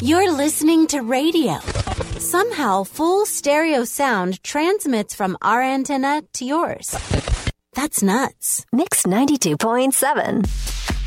You're listening to radio. Somehow, full stereo sound transmits from our antenna to yours. That's nuts. Mix 92.7.